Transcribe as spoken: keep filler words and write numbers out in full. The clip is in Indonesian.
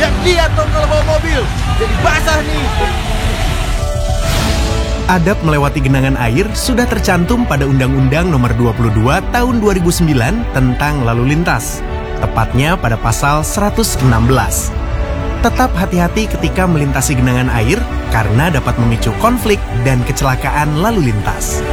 Lihat-lihat dong kalau bawa mobil, jadi basah nih. Adab melewati genangan air sudah tercantum pada Undang-Undang Nomor dua puluh dua Tahun dua ribu sembilan tentang lalu lintas, tepatnya pada pasal seratus enam belas. Tetap hati-hati ketika melintasi genangan air karena dapat memicu konflik dan kecelakaan lalu lintas.